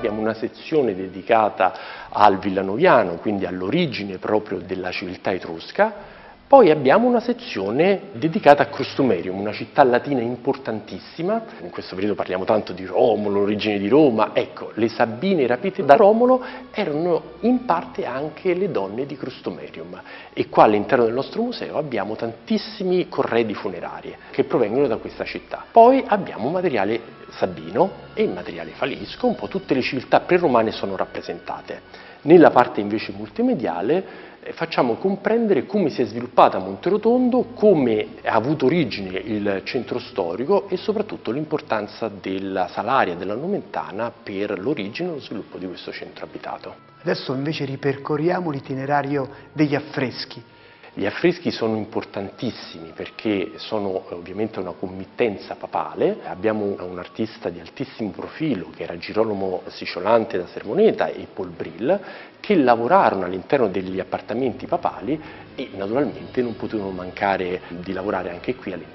abbiamo una sezione dedicata al Villanoviano, quindi all'origine proprio della civiltà etrusca. Poi abbiamo una sezione dedicata a Crustumerium, una città latina importantissima. In questo periodo parliamo tanto di Romolo, l'origine di Roma. Ecco, le Sabine rapite da Romolo erano in parte anche le donne di Crustumerium. E qua all'interno del nostro museo abbiamo tantissimi corredi funerarie che provengono da questa città. Poi abbiamo materiale sabino e materiale falisco, un po' tutte le civiltà preromane sono rappresentate. Nella parte invece multimediale facciamo comprendere come si è sviluppata Monterotondo, come ha avuto origine il centro storico e soprattutto l'importanza della Salaria della Nomentana per l'origine e lo sviluppo di questo centro abitato. Adesso invece ripercorriamo l'itinerario degli affreschi. Gli affreschi sono importantissimi perché sono ovviamente una committenza papale. Abbiamo un artista di altissimo profilo che era Girolamo Siciolante da Sermoneta e Paul Bril, che lavorarono all'interno degli appartamenti papali e naturalmente non potevano mancare di lavorare anche qui all'interno